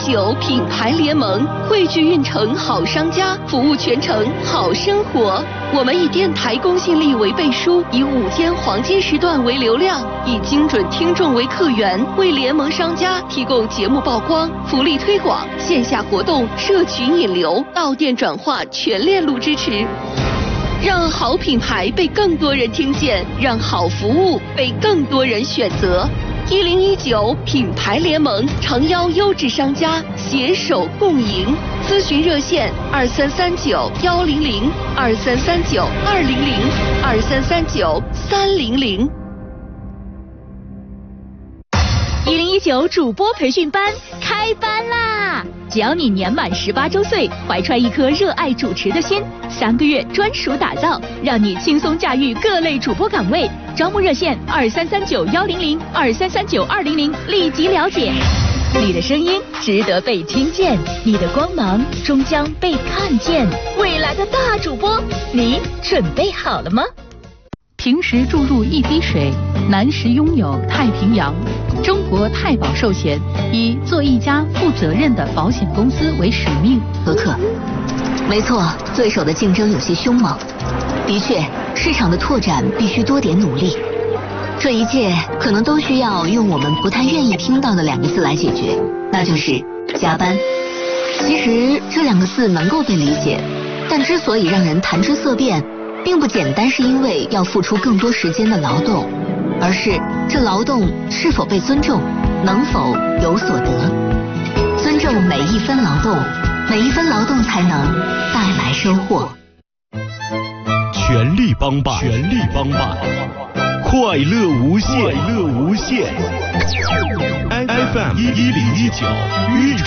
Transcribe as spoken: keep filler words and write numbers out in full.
九品牌联盟汇聚运城好商家，服务全城好生活。我们以电台公信力为背书，以午间黄金时段为流量，以精准听众为客源，为联盟商家提供节目曝光、福利推广、线下活动、社群引流、到店转化全链路支持。让好品牌被更多人听见，让好服务被更多人选择。一零一九品牌联盟诚邀优质商家携手共赢，咨询热线二三三九幺零零二三三九二零零二三三九三零零。 一零一九主播培训班开班啦！只要你年满十八周岁，怀揣一颗热爱主持的心，三个月专属打造，让你轻松驾驭各类主播岗位。招募热线二三三九幺零零二三三九二零零，立即了解。你的声音值得被听见，你的光芒终将被看见。未来的大主播，你准备好了吗？ 平时注入一滴水，南时拥有太平洋。中国太保寿险以做一家负责任的保险公司为使命。 何克，没错，对手的竞争有些凶猛，的确，市场的拓展必须多点努力。这一切可能都需要用我们不太愿意听到的两个字来解决，那就是加班。其实这两个字能够被理解，但之所以让人谈之色变，并不简单是因为要付出更多时间的劳动，而是这劳动是否被尊重，能否有所得。尊重每一分劳动，每一分劳动才能带来收获。 全力帮办，全力帮办，快乐无限，快乐无限。F M 一一零一九。